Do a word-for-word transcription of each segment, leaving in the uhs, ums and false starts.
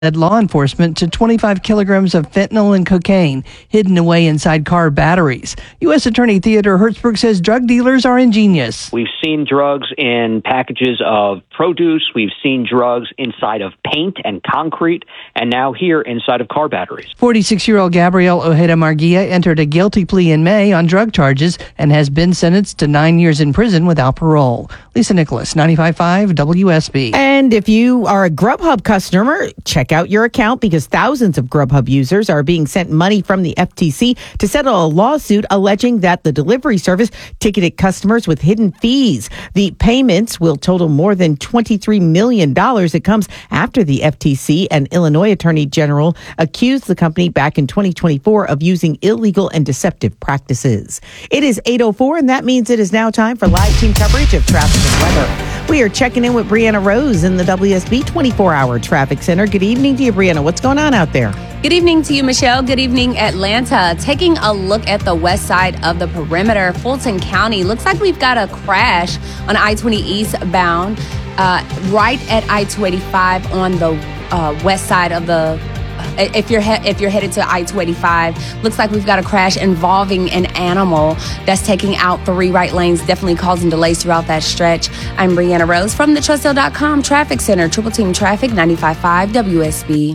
led law enforcement to twenty-five kilograms of fentanyl and cocaine hidden away inside car batteries. U S Attorney Theodore Hertzberg says drug dealers are ingenious. We've seen drugs in packages of produce. We've seen drugs inside of paint and concrete, and now here inside of car batteries. forty-six-year-old Gabrielle Ojeda Marguia entered a guilty plea in May on drug charges and has been sentenced to nine years in prison without parole. Lisa Nicholas, ninety-five point five W S B. And if you are a Grubhub customer, check out your account because thousands of Grubhub users are being sent money from the F T C to settle a lawsuit alleging that the delivery service ticketed customers with hidden fees. The payments will total more than twenty-three million dollars. It comes after the F T C and Illinois Attorney General accused the company back in twenty twenty-four of using illegal and deceptive practices. It is eight oh four, and that means it is now time for live team coverage of traffic and weather. We are checking in with Brianna Rose in the W S B twenty-four hour Traffic Center. Good evening to you, Brianna. What's going on out there? Good evening to you, Michelle. Good evening, Atlanta. Taking a look at the west side of the perimeter, Fulton County. Looks like we've got a crash on I twenty eastbound, uh, right at I two eighty-five on the uh, west side of the If you're he- if you're headed to I two eighty-five, looks like we've got a crash involving an animal that's taking out three right lanes, definitely causing delays throughout that stretch. I'm Brianna Rose from the Trust L dot com Traffic Center, Triple Team Traffic, ninety-five point five W S B.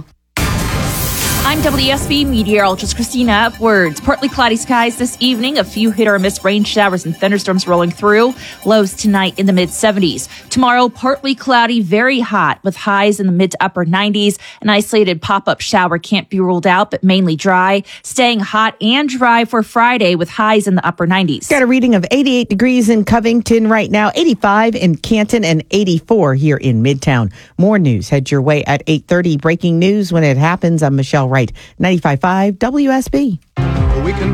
I'm W S B meteorologist Christina Upwards. Partly cloudy skies this evening. A few hit or miss rain showers and thunderstorms rolling through. Lows tonight in the mid seventies. Tomorrow, partly cloudy, very hot with highs in the mid to upper nineties. An isolated pop-up shower can't be ruled out, but mainly dry. Staying hot and dry for Friday with highs in the upper nineties. Got a reading of eighty-eight degrees in Covington right now, eighty-five in Canton, and eighty-four here in Midtown. More news head your way at eight thirty. Breaking news when it happens. I'm Michelle Wright, ninety-five point five W S B. We can